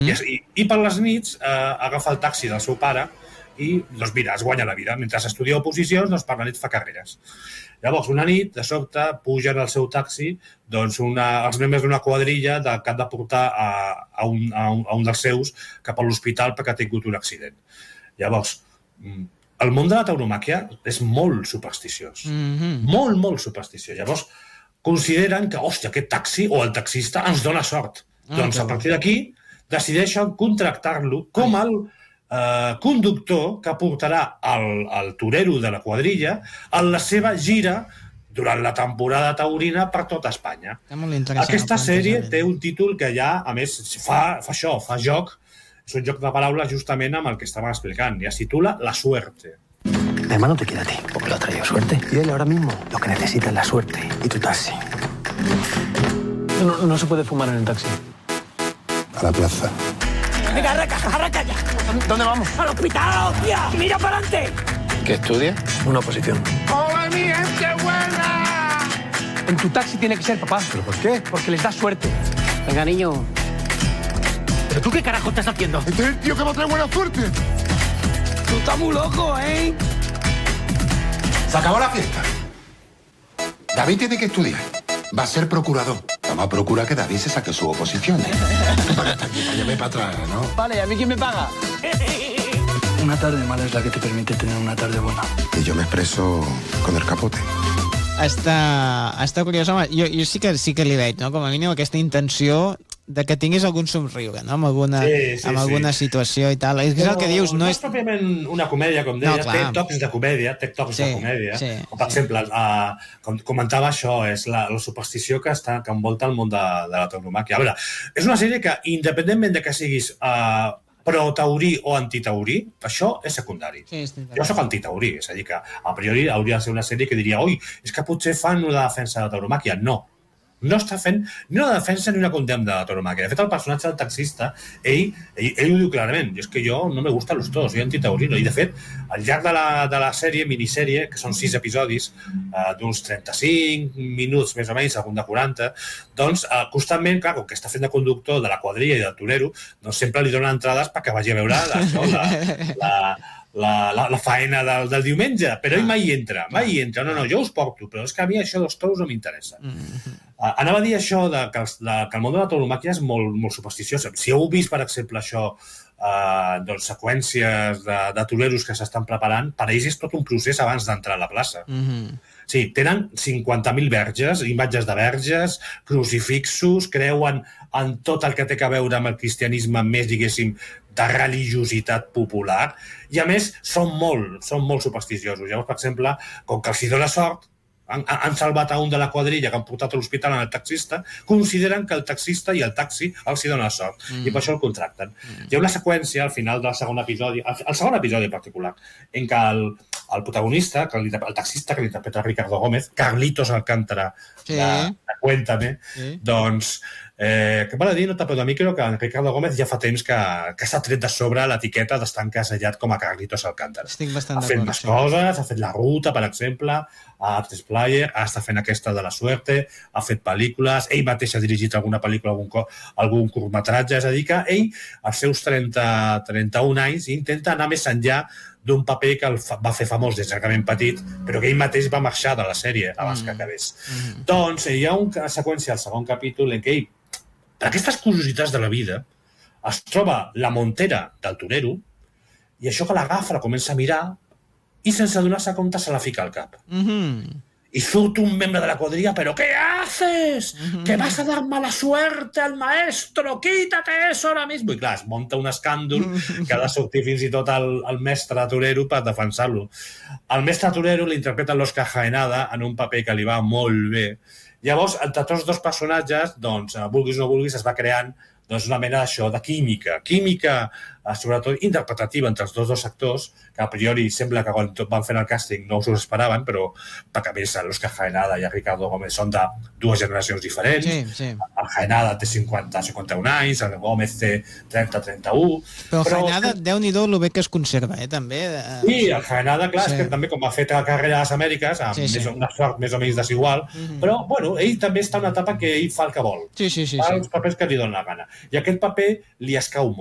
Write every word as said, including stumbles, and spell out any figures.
I, i, i per les nits eh, agafa el taxi del seu pare i, doncs mira, es guanya la vida. Mentre estudia oposicions, doncs per la nit fa carreres. Llavors, una nit, de sobte, pugen al seu taxi doncs una, els membres d'una quadrilla de, que han de portar a, a, un, a, un, a un dels seus cap a l'hospital perquè ha tingut un accident. Llavors, el món de la tauromàquia és molt supersticiós. Mm-hmm. Molt, molt supersticiós. Llavors, consideren que, hòstia, aquest taxi o el taxista ens dona sort. Ah, doncs, a partir d'aquí, decideixen contractar-lo com el eh, conductor que portarà el, el torero de la quadrilla en la seva gira durant la temporada taurina per tota Espanya. Aquesta sèrie té un títol que ja, a més, fa, fa això, fa joc, és un joc de paraules justament amb el que estàvem explicant, i es titula La Suerte. Mi hermano te quiere a ti, porque lo ha traído suerte. Y él ahora mismo lo que necesita es la suerte y tu taxi. No, no se puede fumar en el taxi. A la plaza. Venga, arranca, arranca ya. ¿Dónde vamos? ¡Al hospital, hostia! ¡Mira para adelante! ¿Qué estudia? Una oposición. ¡Hola, mi gente buena! En tu taxi tiene que ser papá. ¿Pero por qué? Porque les da suerte. Venga, niño. ¿Pero tú qué carajo estás haciendo? Este es el tío que va a traer buena suerte. Tú estás muy loco, ¿eh? Se acabó la fiesta. David tiene que estudiar. Va a ser procurador. Vamos a procurar que David se saque su oposición. Para estar aquí, para llevar para atrás, ¿no? Vale, ¿y a mí quién me paga? Una tarde mala es la que te permite tener una tarde buena. Y yo me expreso con el capote. Està, està curiós, home. Jo, jo sí que sí que li veig, no? Com a mínim aquesta intenció de que tinguis algun somriure, no? Amb alguna, sí, sí, amb alguna sí. situació i tal. És que és el que dius, no, no és... és pròpiament una comèdia, com deia, no, té tocs de comèdia, té tocs sí, de comèdia. Sí, o, per sí. exemple, uh, com comentava això, és la, la superstició que, està, que envolta el món de, de la tauromàquia. A veure, és una sèrie que, independentment de que siguis uh, pro-taurí o antitaurí, això és secundari. Sí, jo soc antitaurí, és a dir, que a priori hauria de ser una sèrie que diria oi, és que potser fan una defensa de la tauromàquia. No. No està fent ni una defensa ni una condemna de la tauromàquia. De fet, el personatge del taxista, ell, ell, ell ho diu clarament, és que jo no me gustan los toros, soy antitaurino. I, de fet, al llarg de la, de la sèrie, minissèrie, que són sis episodis, eh, d'uns trenta-cinc minuts, més o menys, algun de quaranta, doncs, eh, constantment, clar, com que està fent de conductor de la quadrilla i del torero, doncs sempre li donen entrades perquè vagi a veure la, no, la, la, la, la, la faena del, del diumenge, però ell mai hi entra, mai hi entra. No, no, jo us porto, però és que a mi això dels toros no m'interessa. Mm-hmm. Uh, anava a dir això de que, el, de, que el món de la tauromàquia és molt, molt supersticiós. Si heu vist, per exemple, això, uh, doncs, seqüències de, de toreros que s'estan preparant, per ells és tot un procés abans d'entrar a la plaça. Mm-hmm. Sí, tenen cinquanta mil verges, imatges de verges, crucifixos, creuen en tot el que té a veure amb el cristianisme més, diguéssim, de religiositat popular, i a més són molt, són molt supersticiosos. Llavors, per exemple, com que els hi dona sort, han, han salvat a un de la quadrilla que han portat a l'hospital en el taxista, consideren que el taxista i el taxi els hi dona sort, mm. i per això el contracten. Mm. Hi ha una seqüència al final del segon episodi, el, el segon episodi en particular, en què el, el protagonista, que el, el taxista que l'interpreta Ricardo Gómez, Carlitos Alcántara, sí. de, de Cuéntame, sí. doncs Eh, que val a dir, no, però a mi crec que en Ricardo Gómez ja fa temps que, que s'ha tret de sobre l'etiqueta d'estar encasellat com a Carlitos Alcántara. Estic bastant ha fet més sí. coses, ha fet La Ruta, per exemple, ha Artes Player, ha estat fent aquesta de La Suerte, ha fet pel·lícules, ell mateix ha dirigit alguna pel·lícula, algun, algun curtmetratge, és a dir, que ell, als seus trenta, trenta-un anys, intenta anar més enllà d'un paper que el va fer famós des de que ben petit, però que ell mateix va marxar de la sèrie abans mm. que acabés. Mm. Doncs hi ha una seqüència al segon capítol en què ell, per aquestes curiositats de la vida, es troba la montera del torero i això que l'agafa, la comença a mirar i sense adonar-se compte se la fica al cap. Mm-hmm. I surt un membre de la quadrilla, però ¿qué haces? Mm-hmm. Que vas a dar mala suerte al maestro, quítate eso ahora mismo. I clar, es munta un escàndol mm-hmm. que ha de sortir fins i tot el, el mestre torero per defensar-lo. El mestre torero l'interpreta l'Òscar Jaenada en un paper que li va molt bé. Llavors, entre tots dos personatges, doncs, vulguis o no vulguis, es va creant doncs, una mena d'això, de química. Química sobretot interpretativa entre els dos dos actors, que a priori sembla que quan van fent el càsting no us ho esperaven, però perquè a més l'Òscar Jaenada i el Ricardo Gómez són de dues generacions diferents. Sí, sí. El Jaenada té cinquanta cinquanta un anys, el Gómez té trenta trenta u. Però el Jaenada, déu-n'hi-do el bé que es conserva, eh, també. Sí, el Jaenada, clar, sí. És que també com ha fet la carrera a les Amèriques, amb sí, sí. una sort més o menys desigual, mm-hmm. però, bueno, ell també està en una etapa que ell fa el que vol. Sí, sí, sí. Fa sí. els papers que li donen la gana. I aquest paper li escau molt.